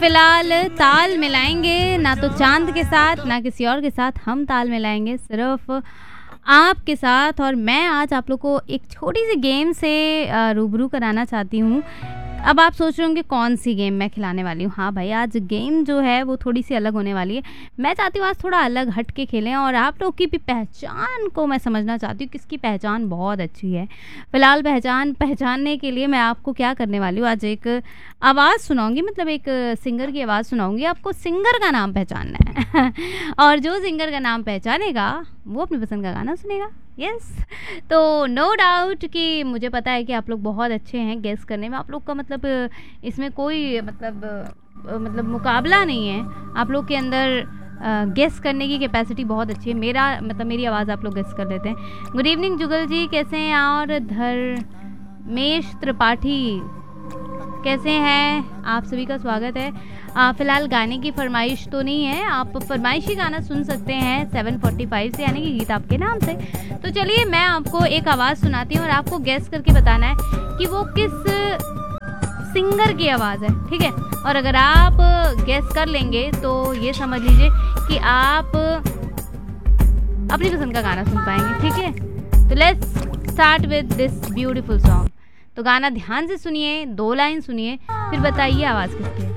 फिलहाल ताल मिलाएंगे ना तो चांद के साथ ना किसी और के साथ, हम ताल मिलाएंगे सिर्फ आपके साथ। और मैं आज आप लोग को एक छोटी सी गेम से रूबरू कराना चाहती हूँ। अब आप सोच रहे होंगे कौन सी गेम मैं खिलाने वाली हूँ। हाँ भाई, आज गेम जो है वो थोड़ी सी अलग होने वाली है। मैं चाहती हूँ आज थोड़ा अलग हट के खेलें और आप लोग की भी पहचान को मैं समझना चाहती हूँ, किसकी पहचान बहुत अच्छी है। फ़िलहाल पहचानने के लिए मैं आपको क्या करने वाली हूँ, आज एक आवाज़ सुनाऊंगी, मतलब एक सिंगर की आवाज़ सुनाऊंगी। आपको सिंगर का नाम पहचानना है और जो सिंगर का नाम पहचानेगा वो अपनी पसंद का गाना सुनेगा। यस, तो नो डाउट कि मुझे पता है कि आप लोग बहुत अच्छे हैं गेस करने में। आप लोग का मतलब इसमें कोई मतलब मुकाबला नहीं है। आप लोग के अंदर गेस करने की कैपेसिटी बहुत अच्छी है। मेरी आवाज़ आप लोग गेस कर लेते हैं। गुड इवनिंग जुगल जी, कैसे हैं? और धर्मेश त्रिपाठी कैसे हैं? आप सभी का स्वागत है। फ़िलहाल गाने की फरमाइश तो नहीं है, आप फरमाइशी गाना सुन सकते हैं 7:45 से, यानी कि गीत आपके नाम से। तो चलिए मैं आपको एक आवाज़ सुनाती हूँ और आपको गेस करके बताना है कि वो किस सिंगर की आवाज़ है, ठीक है? और अगर आप गेस कर लेंगे तो ये समझ लीजिए कि आप अपनी पसंद का गाना सुन पाएंगे, ठीक है? तो let's start with this beautiful song. तो गाना ध्यान से सुनिए, 2 लाइन सुनिए, फिर बताइए आवाज़ किसकी है।